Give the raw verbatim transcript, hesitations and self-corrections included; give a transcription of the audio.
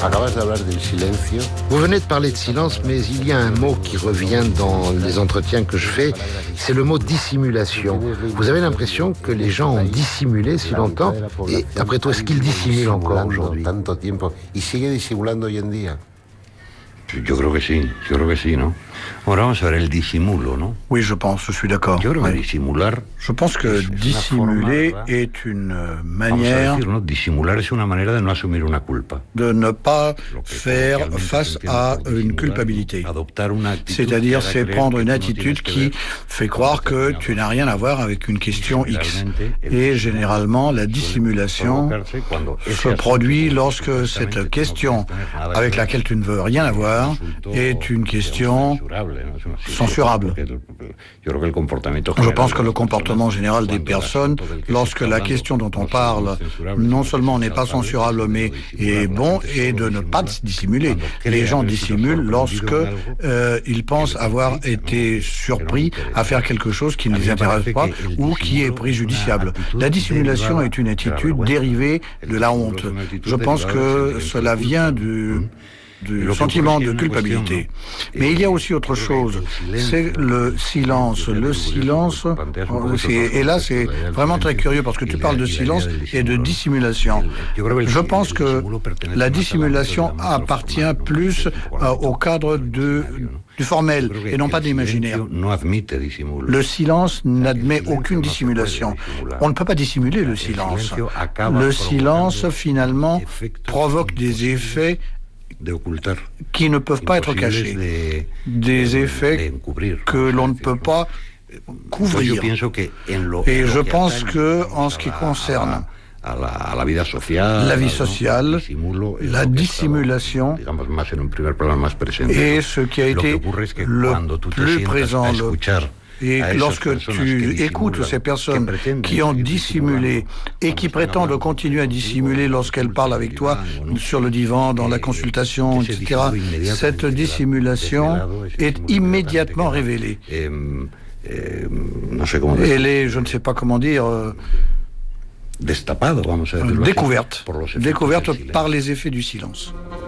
Vous venez de parler de silence, mais il y a un mot qui revient dans les entretiens que je fais, c'est le mot dissimulation. Vous avez l'impression que les gens ont dissimulé si longtemps, et après tout, est-ce qu'ils dissimulent encore aujourd'hui? Yo creo que sí, yo creo que sí, ¿no? Ahora vamos a ver el disimulo, ¿no? Oui, je pense, je suis d'accord. Yo creo que Oui. disimular. Je pense que dissimuler est une manière Vamos a decir, ¿no? Disimular es una manera de no asumir una culpa. de ne pas faire face à une culpabilité. C'est-à-dire, c'est prendre une attitude qui fait croire que tu n'as rien à voir avec une question X. Et généralement, la dissimulation se produit lorsque cette question avec laquelle tu ne veux rien avoir est une question censurable. Je pense que le comportement général des personnes, lorsque la question dont on parle, non seulement n'est pas censurable, mais est bon, est de ne pas dissimuler. Les gens dissimulent lorsque euh, ils pensent avoir été surpris à faire quelque chose qui ne les intéresse pas ou qui est préjudiciable. La dissimulation est une attitude dérivée de la honte. Je pense que cela vient du... du sentiment de culpabilité. Mais il y a aussi autre chose, c'est le silence. Le silence, et là c'est vraiment très curieux parce que tu parles de silence et de dissimulation. Je pense que la dissimulation appartient plus au cadre de, du formel et non pas de l'imaginaire. Le silence n'admet aucune dissimulation. On ne peut pas dissimuler le silence. Le silence, finalement, provoque des effets qui ne peuvent pas être cachés, des effets que l'on ne peut pas couvrir. Et je pense que, en ce qui concerne la vie sociale, la dissimulation est ce qui a été le plus présent. Le Et lorsque tu écoutes ces personnes qui ont dissimulé et qui prétendent continuer à dissimuler lorsqu'elles parlent avec toi sur le divan, dans la consultation, et cetera, cette dissimulation est immédiatement révélée. Elle est, je ne sais pas comment dire, découverte, découverte par les effets du silence.